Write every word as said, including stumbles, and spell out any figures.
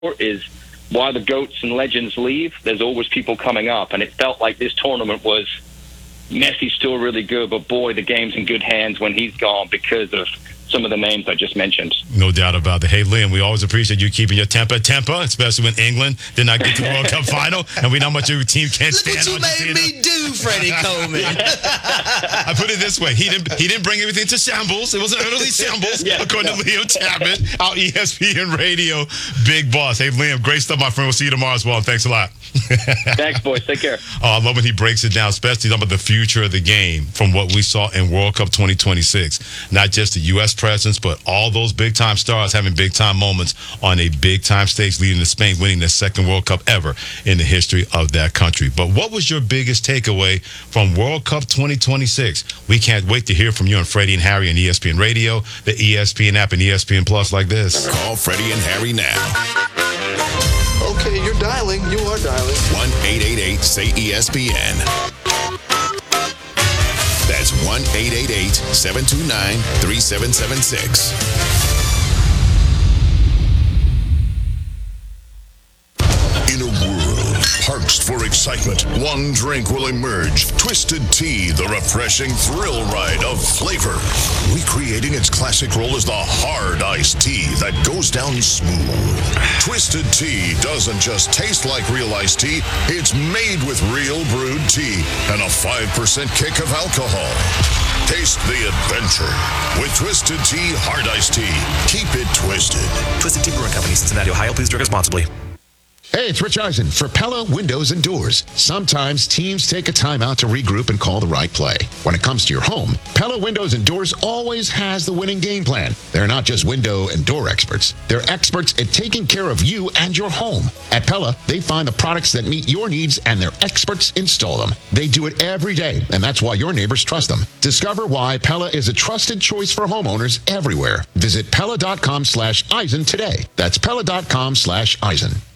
is why the GOATs and legends leave, there's always people coming up. And it felt like this tournament was Messi's still really good, but boy, the game's in good hands when he's gone because of some of the names I just mentioned. No doubt about it. Hey, Liam, we always appreciate you keeping your temper temper, especially when England did not get to the World Cup final, and we know how much your team can't Look stand what you Argentina. made me do, Freddie Coleman. I put it this way. He didn't He didn't bring everything to shambles. It was an early shambles, yeah, according no. to Liam Chapman, our E S P N Radio big boss. Hey, Liam, great stuff, my friend. We'll see you tomorrow as well. Thanks a lot. Thanks, boys. Take care. Oh, I love when he breaks it down, especially talking about the future of the game from what we saw in World Cup twenty twenty-six. Not just the U S presence, but all those big-time stars having big-time moments on a big-time stage, leading to Spain winning their second World Cup ever in the history of that country. But what was your biggest takeaway from World Cup twenty twenty-six? We can't wait to hear from you and Freddie and Harry on E S P N Radio, the E S P N app, and E S P N Plus like this. Call Freddie and Harry now. Okay, you're dialing. You are dialing. one eight eight eight say E S P N. That's one eight eight eight seven two nine three seven seven six. In a world parched for excitement, one drink will emerge. Twisted Tea, the refreshing thrill ride of flavor. Recreating its classic role as the hard iced tea that goes down smooth. Twisted Tea doesn't just taste like real iced tea, it's made with real brewed tea and a five percent kick of alcohol. Taste the adventure with Twisted Tea Hard Iced Tea. Keep it twisted. Twisted Tea Brewing Company, Cincinnati, Ohio. Please drink responsibly. Hey, it's Rich Eisen for Pella Windows and Doors. Sometimes teams take a time out to regroup and call the right play. When it comes to your home, Pella Windows and Doors always has the winning game plan. They're not just window and door experts. They're experts at taking care of you and your home. At Pella, they find the products that meet your needs and their experts install them. They do it every day, and that's why your neighbors trust them. Discover why Pella is a trusted choice for homeowners everywhere. Visit Pella.com slash Eisen today. That's Pella.com slash Eisen.